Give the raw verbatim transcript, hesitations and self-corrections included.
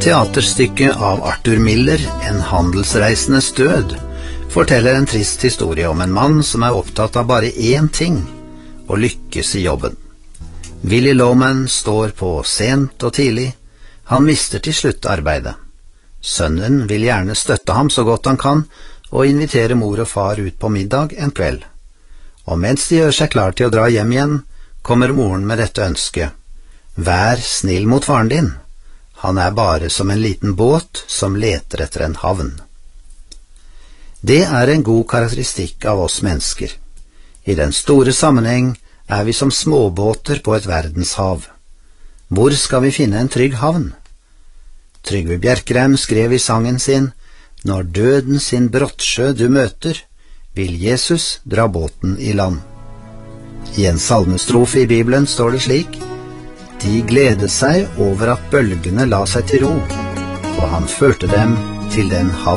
teaterstykke av Arthur Miller, En handelsreisendes død, forteller en trist historie om en mann som er opptatt av bare én ting, å lykkes i jobben. Willy Loman står på sent og tidlig. Han mister til slutt arbeidet. Sønnen vil gjerne støtte ham så godt han kan, og invitere mor og far ut på middag en kveld. Og mens de gjør seg klar til å dra hjem igjen, kommer moren med dette ønsket. Vær snill mot faren din. Han er bare som en liten båt som leter etter en havn. Det er en god karakteristikk av oss mennesker. I den store sammenheng er vi som småbåter på et verdenshav. Hvor skal vi finne en trygg havn? Trygve Bjerkreim skrev i sangen sin, Når døden sin brottsjø du møter, vil Jesus dra båten i land. I en salmestrofe i Bibelen står det slik, De gledet seg over at bølgene la seg til ro, og han førte dem til den havn